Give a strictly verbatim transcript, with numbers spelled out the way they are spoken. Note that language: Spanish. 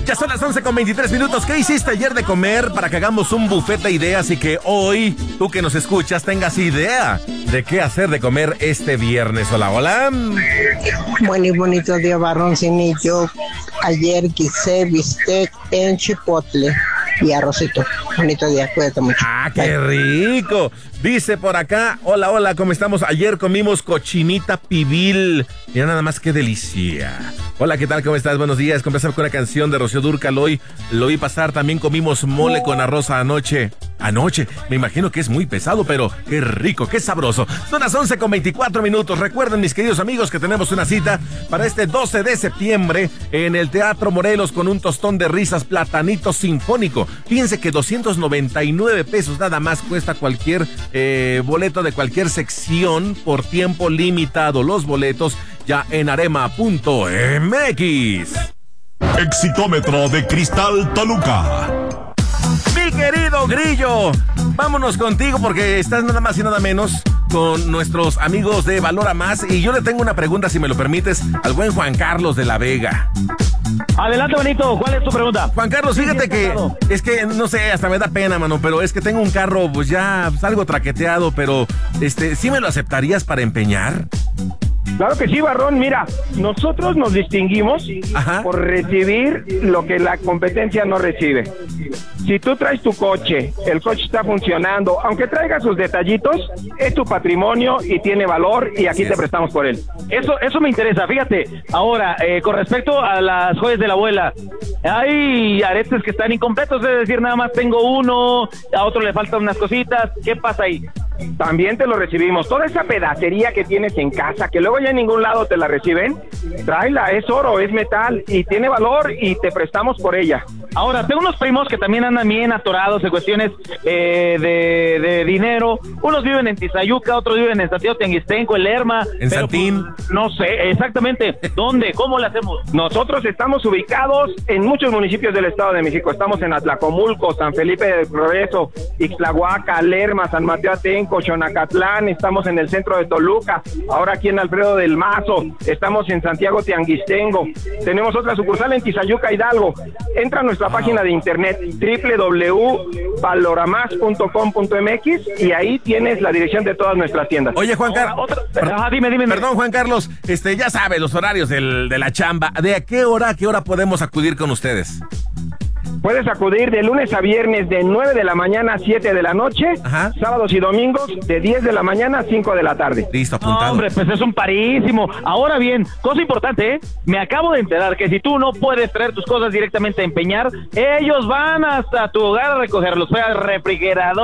Ya son las once con veintitrés minutos. ¿Qué hiciste ayer de comer para que hagamos un buffet de ideas y que hoy, tú que nos escuchas, tengas idea de qué hacer de comer este viernes? Hola, hola. Buen y bonito día, Barroncini. Yo ayer quise bistec en chipotle y arrocito. Bonito día, cuídate mucho. Ah, qué rico. Dice por acá, hola, hola, ¿cómo estamos? Ayer comimos cochinita pibil. Mira nada más qué delicia. Hola, ¿qué tal? ¿Cómo estás? Buenos días. Comenzamos con una canción de Rocío Dúrcal. Hoy lo oí pasar. También comimos mole con arroz anoche. Anoche. Me imagino que es muy pesado, pero qué rico, qué sabroso. Son las once con veinticuatro minutos. Recuerden, mis queridos amigos, que tenemos una cita para este doce de septiembre en el Teatro Morelos con un tostón de risas, Platanito Sinfónico. Fíjense que doscientos noventa y nueve pesos nada más cuesta cualquier eh, boleto de cualquier sección por tiempo limitado. Los boletos ya en arema punto m x. Exitómetro de Cristal Toluca. Mi querido Grillo, vámonos contigo porque estás nada más y nada menos con nuestros amigos de Valora Más. Y yo le tengo una pregunta, si me lo permites, al buen Juan Carlos de la Vega. Adelante, Benito, ¿cuál es tu pregunta? Juan Carlos, fíjate que es que, no sé, hasta me da pena, mano, pero es que tengo un carro, pues ya, pues, algo traqueteado, pero, este, ¿sí me lo aceptarías para empeñar? Claro que sí, Barrón. Mira, nosotros nos distinguimos Ajá. por recibir lo que la competencia no recibe. Si tú traes tu coche, el coche está funcionando, aunque traiga sus detallitos, es tu patrimonio y tiene valor y aquí sí, te prestamos por él. Eso eso me interesa, fíjate. Ahora, eh, con respecto a las joyas de la abuela, hay aretes que están incompletos, es decir, nada más tengo uno, a otro le faltan unas cositas. ¿Qué pasa ahí? También te lo recibimos. Toda esa pedacería que tienes en casa, que luego ya en ningún lado te la reciben, tráela, es oro, es metal y tiene valor y te prestamos por ella. Ahora, tengo unos primos que también andan bien atorados en cuestiones eh, de, de dinero. Unos viven en Tizayuca, otros viven en Santiago Tianguistenco, en Lerma. En pero, Santín. Pues, no sé, exactamente. ¿Dónde? ¿Cómo le hacemos? Nosotros estamos ubicados en muchos municipios del Estado de México. Estamos en Atlacomulco, San Felipe del Progreso, Ixtlahuaca, Lerma, San Mateo Atenco, Xonacatlán. Estamos en el centro de Toluca. Ahora aquí en Alfredo del Mazo. Estamos en Santiago Tianguistengo. Tenemos otra sucursal en Tizayuca, Hidalgo. Entra a nuestra página de internet doble u doble u doble u punto valoramas punto com punto m x y ahí tienes la dirección de todas nuestras tiendas. Oye, Juan Carlos, Ajá, dime, dime. Perdón, Juan Carlos, este, ya sabes los horarios del, de la chamba. ¿De a qué hora, a qué hora podemos acudir con ustedes? Puedes acudir de lunes a viernes de nueve de la mañana a siete de la noche, Ajá. sábados y domingos de diez de la mañana a cinco de la tarde. Listo, apuntado. No, hombre, pues es un parísimo. Ahora bien, cosa importante, ¿eh? Me acabo de enterar que si tú no puedes traer tus cosas directamente a empeñar, ellos van hasta tu hogar a recogerlos, sea refrigerador,